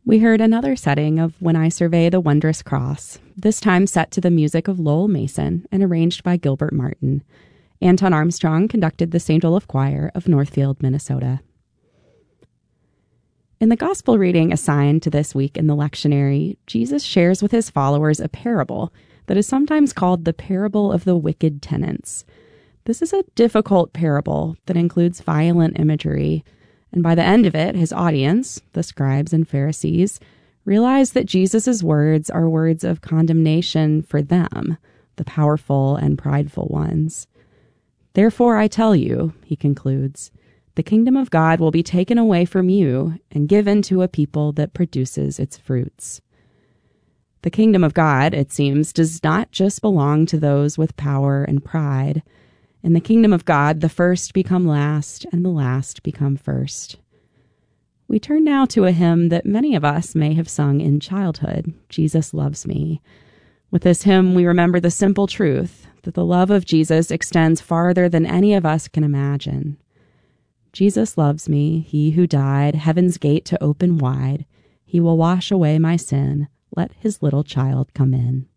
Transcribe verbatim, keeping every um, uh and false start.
We heard another setting of When I Survey the Wondrous Cross, this time set to the music of Lowell Mason and arranged by Gilbert Martin. Anton Armstrong conducted the Saint Olaf Choir of Northfield, Minnesota. In the gospel reading assigned to this week in the lectionary, Jesus shares with his followers a parable that is sometimes called the parable of the wicked tenants. This is a difficult parable that includes violent imagery, and by the end of it, his audience, the scribes and Pharisees, realize that Jesus' words are words of condemnation for them, the powerful and prideful ones. Therefore, I tell you, he concludes, the kingdom of God will be taken away from you and given to a people that produces its fruits. The kingdom of God, it seems, does not just belong to those with power and pride. In the kingdom of God, the first become last, and the last become first. We turn now to a hymn that many of us may have sung in childhood, Jesus Loves Me. With this hymn, we remember the simple truth that the love of Jesus extends farther than any of us can imagine. Jesus loves me, he who died, heaven's gate to open wide. He will wash away my sin. Let his little child come in.